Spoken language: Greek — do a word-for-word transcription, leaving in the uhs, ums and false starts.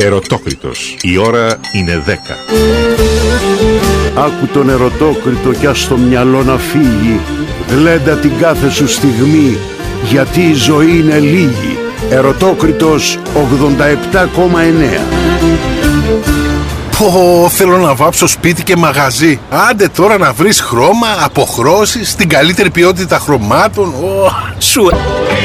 Ερωτόκριτος. Η ώρα είναι δέκα. Άκου τον ερωτόκριτο κι ας το μυαλό να φύγει. Γλέντα την κάθε σου στιγμή, γιατί η ζωή είναι λίγη. Ερωτόκριτος ογδόντα επτά κόμμα εννέα. Πω, θέλω να βάψω σπίτι και μαγαζί. Άντε τώρα να βρεις χρώμα, αποχρώσεις, την καλύτερη ποιότητα χρωμάτων. Oh, σου...